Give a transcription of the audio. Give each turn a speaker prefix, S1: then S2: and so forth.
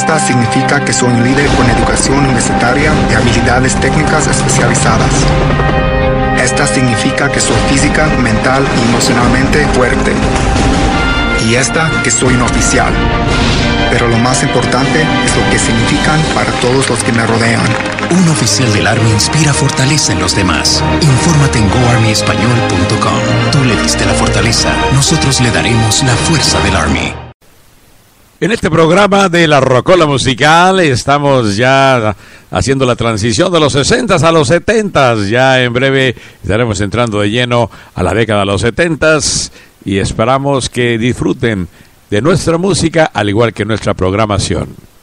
S1: Esta significa que soy un líder con educación universitaria y habilidades técnicas especializadas. Esta significa que soy física, mental y emocionalmente fuerte. Y esta, que soy un oficial. Pero lo más importante es lo que significan para todos los que me rodean.
S2: Un oficial del Army inspira fortaleza en los demás. Infórmate en goarmyespañol.com. Tú le diste la fortaleza, nosotros le daremos la fuerza del Army.
S3: En este programa de La Rocola Musical estamos ya haciendo la transición de los 60s a los 70s. Ya en breve estaremos entrando de lleno a la década de los 70s y esperamos que disfruten de nuestra música al igual que nuestra programación.